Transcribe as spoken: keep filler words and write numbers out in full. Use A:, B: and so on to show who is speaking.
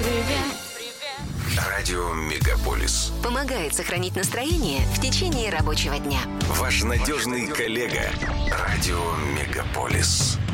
A: Радио Мегаполис
B: помогает сохранить настроение в течение рабочего дня.
A: Ваш надежный коллега. Радио Мегаполис.